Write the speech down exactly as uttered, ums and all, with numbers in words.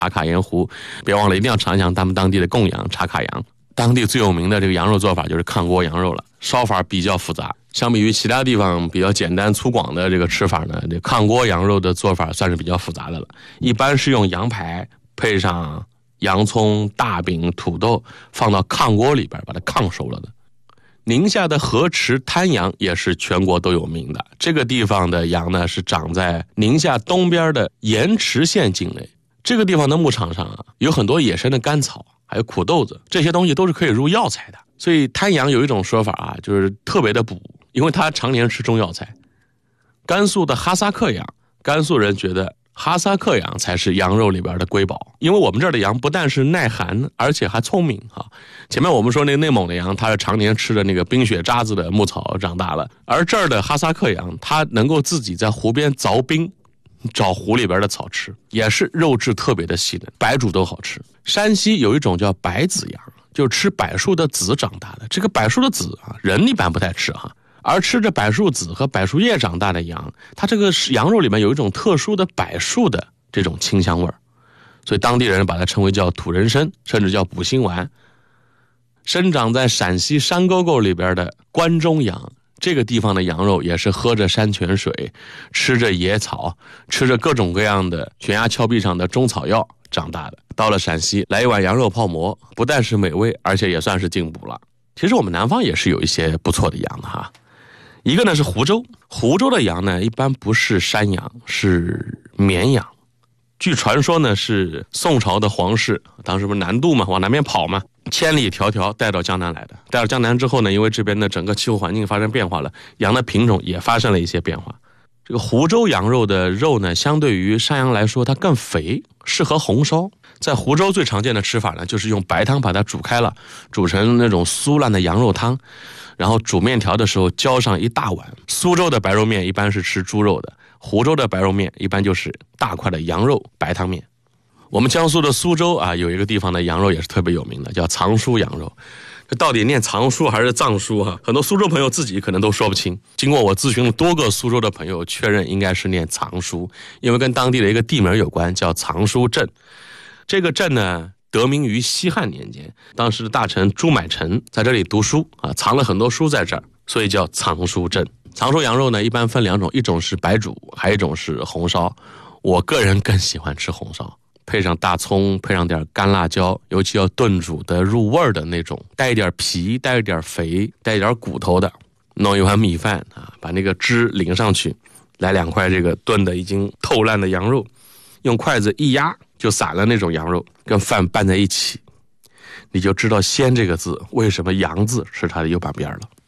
茶卡盐湖，别忘了一定要尝一尝他们当地的贡羊茶卡羊。当地最有名的这个羊肉做法就是炕锅羊肉了，烧法比较复杂，相比于其他地方比较简单粗犷的这个吃法呢，这炕锅羊肉的做法算是比较复杂的了。一般是用羊排配上洋葱、大饼、土豆，放到炕锅里边把它炕熟了的。宁夏的河池滩羊也是全国都有名的，这个地方的羊呢是长在宁夏东边的盐池县境内。这个地方的牧场上啊，有很多野生的甘草，还有苦豆子，这些东西都是可以入药材的。所以滩羊有一种说法啊，就是特别的补，因为它常年吃中药材。甘肃的哈萨克羊，甘肃人觉得哈萨克羊才是羊肉里边的瑰宝，因为我们这儿的羊不但是耐寒，而且还聪明哈。前面我们说那个内蒙的羊，它是常年吃着那个冰雪渣子的牧草长大了，而这儿的哈萨克羊，它能够自己在湖边凿冰，找湖里边的草吃，也是肉质特别的细嫩，白煮都好吃。山西有一种叫白子羊，就是吃柏树的籽长大的。这个柏树的籽啊，人一般不太吃哈，而吃着柏树籽和柏树叶长大的羊，它这个羊肉里面有一种特殊的柏树的这种清香味儿，所以当地人把它称为叫土人参，甚至叫补心丸。生长在陕西山沟沟里边的关中羊，这个地方的羊肉也是喝着山泉水，吃着野草，吃着各种各样的悬崖峭壁上的中草药长大的。到了陕西，来一碗羊肉泡馍，不但是美味，而且也算是进补了。其实我们南方也是有一些不错的羊的哈。一个呢是湖州，湖州的羊呢一般不是山羊，是绵羊。据传说呢是宋朝的皇室，当时不是南渡嘛，往南边跑嘛，千里迢迢带到江南来的。带到江南之后呢，因为这边的整个气候环境发生变化了，羊的品种也发生了一些变化。这个湖州羊肉的肉呢，相对于山羊来说它更肥，适合红烧。在湖州最常见的吃法呢，就是用白汤把它煮开了，煮成那种酥烂的羊肉汤，然后煮面条的时候浇上一大碗。苏州的白肉面一般是吃猪肉的，湖州的白肉面一般就是大块的羊肉白汤面。我们江苏的苏州啊，有一个地方的羊肉也是特别有名的，叫藏书羊肉。这到底念藏书还是藏书哈？很多苏州朋友自己可能都说不清。经过我咨询了多个苏州的朋友，确认应该是念藏书，因为跟当地的一个地名有关，叫藏书镇。这个镇呢，得名于西汉年间，当时的大臣朱买臣在这里读书啊，藏了很多书在这儿，所以叫藏书镇。藏书羊肉呢，一般分两种，一种是白煮，还有一种是红烧。我个人更喜欢吃红烧，配上大葱，配上点干辣椒，尤其要炖煮的入味的那种，带一点皮，带一点肥，带一点骨头的，弄一碗米饭啊，把那个汁淋上去，来两块这个炖的已经透烂的羊肉，用筷子一压就散了那种羊肉，跟饭拌在一起，你就知道鲜这个字为什么羊字是它的右半边了。